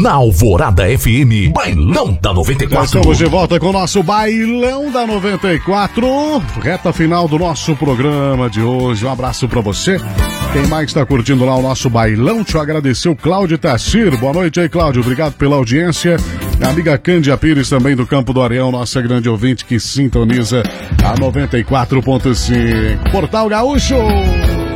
Na Alvorada FM, Bailão da 94. Estamos de volta com o nosso Bailão da 94. Reta final do nosso programa de hoje. Um abraço pra você. Quem mais está curtindo lá o nosso bailão? Deixa eu agradecer o Cláudio Tassir. Boa noite aí, Cláudio. Obrigado pela audiência. A amiga Cândia Pires, também do Campo do Areão, nossa grande ouvinte que sintoniza a 94.5. Portal Gaúcho.